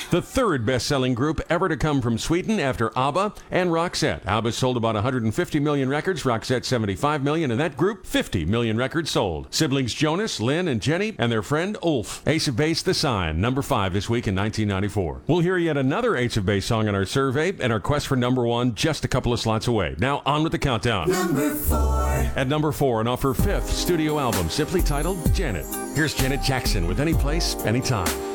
the third best-selling group ever to come from Sweden after ABBA and Roxette. ABBA sold about 150 million records, Roxette 75 million, and that group 50 million records sold. Siblings Jonas, Lynn, and Jenny, and their friend Ulf. Ace of Base, The Sign, number 5 this week in 1994. We'll hear yet another Ace of Base song in our survey, and our quest for number 1 just a couple of slots away. Now on with the countdown. Number 4. At number 4, and off her 5th studio album, simply titled Janet. Here's Janet Jackson with Any Place, Anytime.